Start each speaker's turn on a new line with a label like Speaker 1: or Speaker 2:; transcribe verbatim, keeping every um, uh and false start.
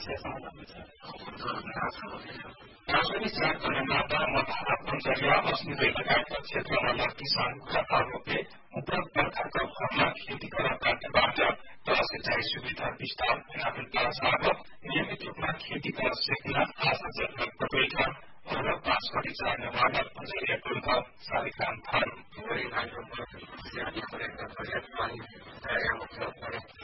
Speaker 1: राजधानी चारखण्डबाट मथारा पञ्चरिया अस्मिदै लगायतका क्षेत्रमा किसानका आरोपले उपरोक्त बर्खाका फलमा खेती कर्ताबाट तल सिंचाई सुविधा विस्तार ग्रामीण पाँचबाट नियमित रूपमा खेती कर सिक्न आशा जताउन पटोइका और पाँच कोटी चार निर्माण पञ्चरिया टोलका सालिग्राम फार्म